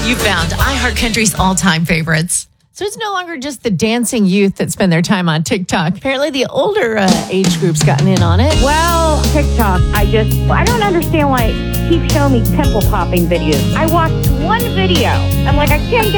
You found iHeartCountry's all-time favorites. So it's no longer just the dancing youth that spend their time on TikTok. Apparently the older age group's gotten in on it. Well, TikTok, I don't understand why it keeps showing me pimple popping videos. I watched one video. I'm like, I can't get